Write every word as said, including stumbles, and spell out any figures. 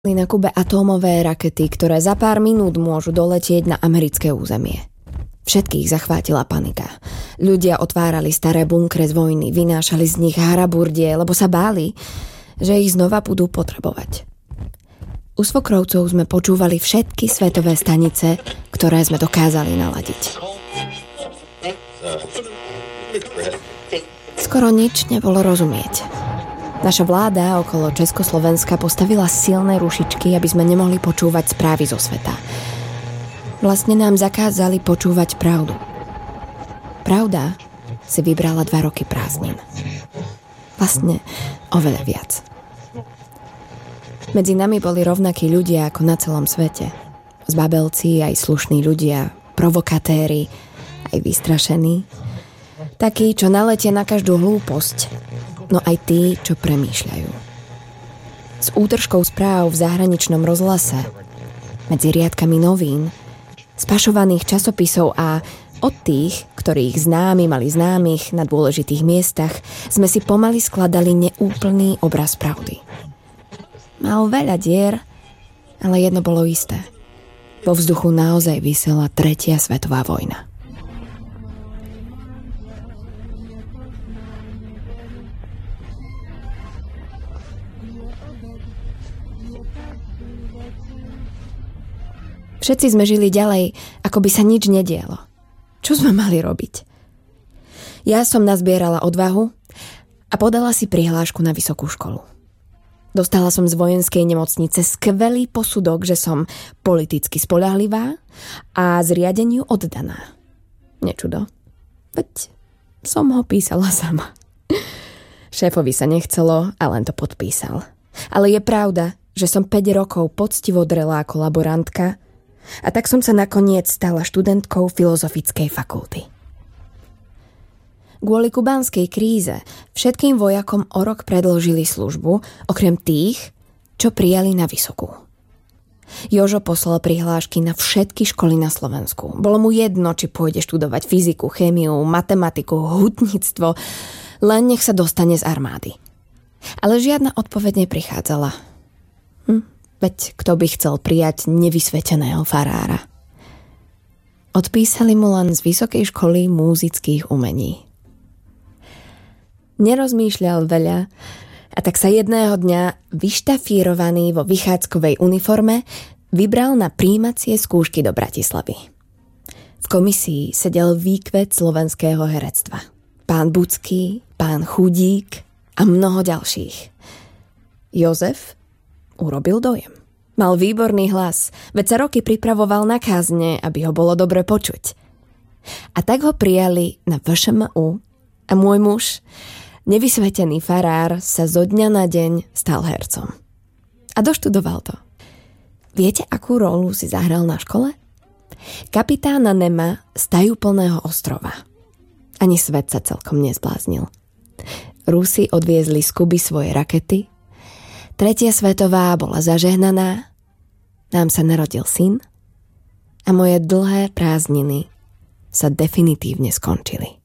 Na Kube atómové rakety, ktoré za pár minút môžu doletieť na americké územie. Všetkých zachvátila panika. Ľudia otvárali staré bunkre z vojny, vynášali z nich haraburdie, lebo sa báli, že ich znova budú potrebovať. U svokrovcov sme počúvali všetky svetové stanice, ktoré sme dokázali naladiť. Skoro nič nebolo rozumieť. Naša vláda okolo Československa postavila silné rušičky, aby sme nemohli počúvať správy zo sveta. Vlastne nám zakázali počúvať pravdu. Pravda si vybrala dva roky prázdnin. Vlastne oveľa viac. Medzi nami boli rovnakí ľudia ako na celom svete. Zbabelci, aj slušní ľudia, provokatéri, aj vystrašení. Takí, čo naletia na každú hlúposť, no aj tí, čo premýšľajú. S útržkou správ v zahraničnom rozhlase, medzi riadkami novín, spašovaných časopisov a od tých, ktorých známi mali známych na dôležitých miestach, sme si pomaly skladali neúplný obraz pravdy. Mal veľa dier, ale jedno bolo isté. Vo vzduchu naozaj visela tretia svetová vojna. Všetci sme žili ďalej, ako by sa nič nedialo. Čo sme mali robiť? Ja som nazbierala odvahu a podala si prihlášku na vysokú školu. Dostala som z vojenskej nemocnice skvelý posudok, že som politicky spoľahlivá a zriadeniu oddaná. Nečudo. Veď som ho písala sama. Šéfovi sa nechcelo a len to podpísal. Ale je pravda, že som päť rokov poctivo drela ako laborantka. A tak som sa nakoniec stala študentkou filozofickej fakulty. Kvôli kubánskej kríze všetkým vojakom o rok predĺžili službu, okrem tých, čo prijali na vysokú. Jožo poslal prihlášky na všetky školy na Slovensku. Bolo mu jedno, či pôjde študovať fyziku, chémiu, matematiku, hutníctvo, len nech sa dostane z armády. Ale žiadna odpoveď neprichádzala. Hm. Veď kto by chcel prijať nevysveteného farára? Odpísali mu len z Vysokej školy múzických umení. Nerozmýšľal veľa a tak sa jedného dňa vyštafírovaný vo vychádzkovej uniforme vybral na prijímacie skúšky do Bratislavy. V komisii sedel výkvet slovenského herectva. Pán Bucký, pán Chudík a mnoho ďalších. Jozef urobil dojem. Mal výborný hlas, veď sa roky pripravoval na kázne, aby ho bolo dobre počuť. A tak ho prijali na vé š em ú a môj muž, nevysvetený farár, sa zo dňa na deň stal hercom. A doštudoval to. Viete, akú rolu si zahral na škole? Kapitána Nema z tajúplného ostrova. Ani svet sa celkom nezbláznil. Rusi odviezli z Kuby svoje rakety. Tretia svetová bola zažehnaná, nám sa narodil syn a moje dlhé prázdniny sa definitívne skončili.